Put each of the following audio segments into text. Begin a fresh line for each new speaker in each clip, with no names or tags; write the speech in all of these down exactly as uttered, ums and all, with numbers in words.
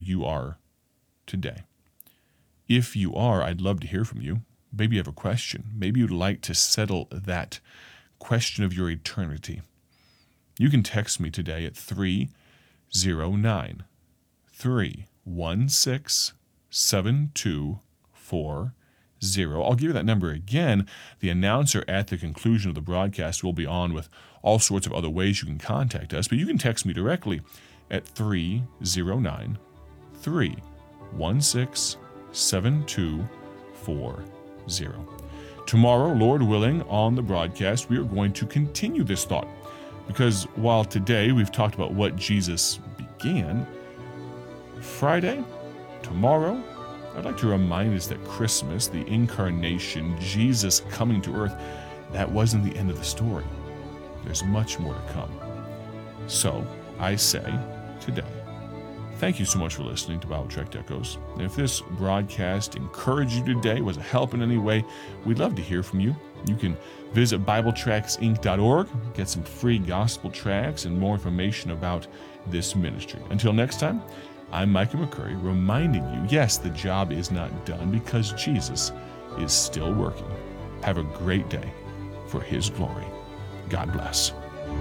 you are today. If you are, I'd love to hear from you. Maybe you have a question. Maybe you'd like to settle that question of your eternity. You can text me today at three oh nine, three one six, seven two four zero. I'll give you that number again. The announcer at the conclusion of the broadcast will be on with all sorts of other ways you can contact us, but you can text me directly at three oh nine, three one six, seven two four zero. Tomorrow, Lord willing, on the broadcast, we are going to continue this thought, because while today we've talked about what Jesus began, Friday, tomorrow, I'd like to remind us that Christmas, the incarnation, Jesus coming to earth, that wasn't the end of the story. There's much more to come. So, I say today, thank you so much for listening to Bible Tract Echoes. And if this broadcast encouraged you today, was a help in any way, we'd love to hear from you. You can visit Bible Tracts Inc dot org, get some free gospel tracts and more information about this ministry. Until next time, I'm Micah McCurry, reminding you, yes, the job is not done because Jesus is still working. Have a great day for His glory. God bless.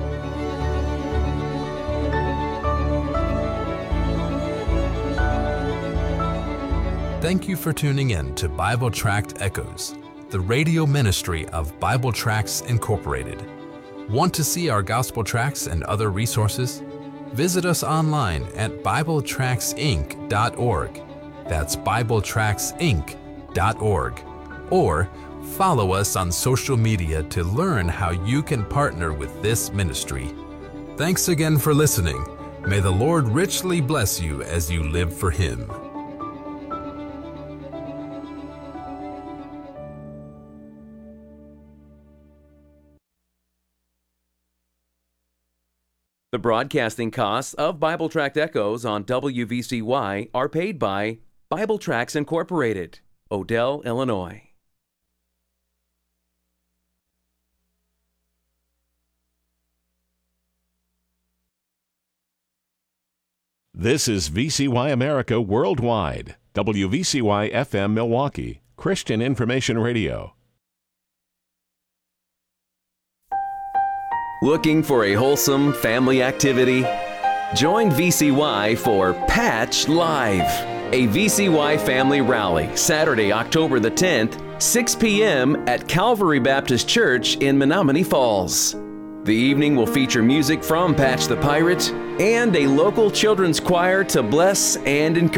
Thank you for tuning in to Bible Tract Echoes, the radio ministry of Bible Tracts Incorporated. Want to see our gospel tracts and other resources? Visit us online at Bible Tracts Inc dot org. That's Bible Tracts Inc dot org. Or follow us on social media to learn how you can partner with this ministry. Thanks again for listening. May the Lord richly bless you as you live for Him.
The broadcasting costs of Bible Tract Echoes on W V C Y are paid by Bible Tracts Incorporated, Odell, Illinois.
This is V C Y America Worldwide, W V C Y F M Milwaukee, Christian Information Radio.
Looking for a wholesome family activity? Join V C Y for Patch Live, a V C Y family rally, Saturday, October the tenth, six p.m. at Calvary Baptist Church in Menominee Falls. The evening will feature music from Patch the Pirate and a local children's choir to bless and encourage.